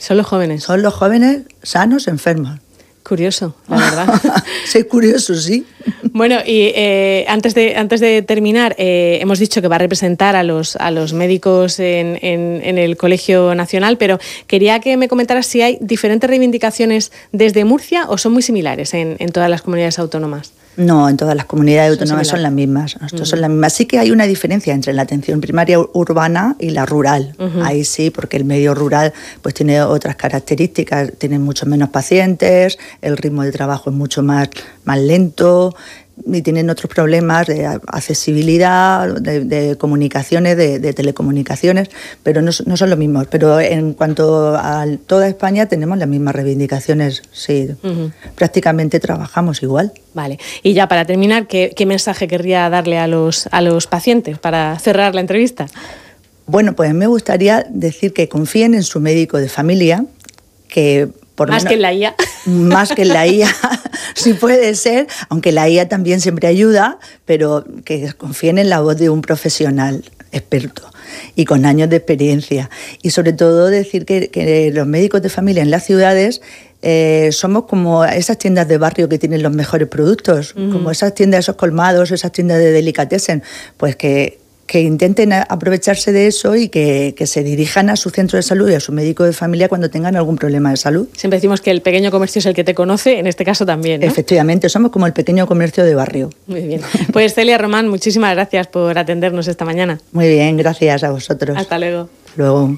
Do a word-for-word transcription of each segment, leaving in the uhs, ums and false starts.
Son los jóvenes. Son los jóvenes sanos, enfermos. Curioso, la verdad. Sí, curioso, sí. Bueno, y eh, antes de antes de terminar, eh, hemos dicho que va a representar a los a los médicos en, en, en el Colegio Nacional, pero quería que me comentaras si hay diferentes reivindicaciones desde Murcia o son muy similares en, en todas las comunidades autónomas. No, en todas las comunidades Son autónomas similares. son las mismas. Nosotros Uh-huh. son las mismas. Sí que hay una diferencia entre la atención primaria urbana y la rural. Uh-huh. Ahí sí, porque el medio rural pues tiene otras características, tiene muchos menos pacientes, el ritmo de trabajo es mucho más, más lento y tienen otros problemas de accesibilidad, de, de comunicaciones, de, de telecomunicaciones, pero no, no son los mismos. Pero en cuanto a toda España tenemos las mismas reivindicaciones, sí. Uh-huh. Prácticamente trabajamos igual. Vale. Y ya para terminar, ¿qué, qué mensaje querría darle a los, a los pacientes para cerrar la entrevista? Bueno, pues me gustaría decir que confíen en su médico de familia, que por más menos, que en la I A. Más que en la I A, sí puede ser, aunque la I A también siempre ayuda, pero que confíen en la voz de un profesional experto y con años de experiencia. Y sobre todo decir que, que los médicos de familia en las ciudades eh, somos como esas tiendas de barrio que tienen los mejores productos, uh-huh. como esas tiendas, esos colmados, esas tiendas de delicatessen, pues que... que intenten aprovecharse de eso y que, que se dirijan a su centro de salud y a su médico de familia cuando tengan algún problema de salud. Siempre decimos que el pequeño comercio es el que te conoce, en este caso también, ¿no? Efectivamente, somos como el pequeño comercio de barrio. Muy bien. Pues Celia Román, muchísimas gracias por atendernos esta mañana. Muy bien, gracias a vosotros. Hasta luego. Luego.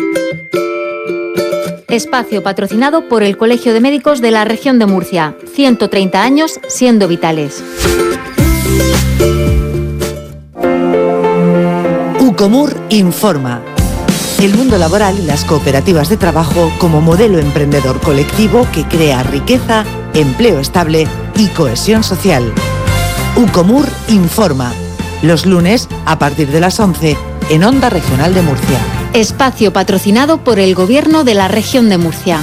Espacio patrocinado por el Colegio de Médicos de la Región de Murcia. ciento treinta años siendo vitales. Ucomur informa. El mundo laboral y las cooperativas de trabajo como modelo emprendedor colectivo que crea riqueza, empleo estable y cohesión social. Ucomur informa. Los lunes a partir de las once en Onda Regional de Murcia. Espacio patrocinado por el Gobierno de la Región de Murcia.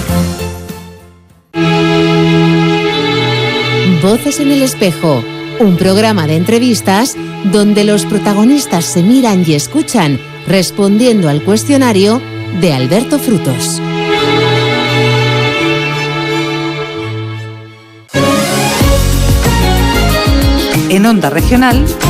Voces en el espejo. Un programa de entrevistas donde los protagonistas se miran y escuchan respondiendo al cuestionario de Alberto Frutos. En Onda Regional,